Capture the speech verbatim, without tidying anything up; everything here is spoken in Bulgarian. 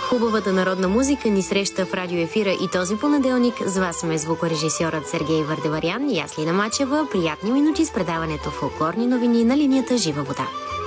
Хубавата народна музика ни среща в радиоефира и този понеделник. С вас сме звукорежисьорът Сергей Върдеварян и аз Лина Мачева. Приятни минути с предаването Фолклорни новини на линията Жива вода.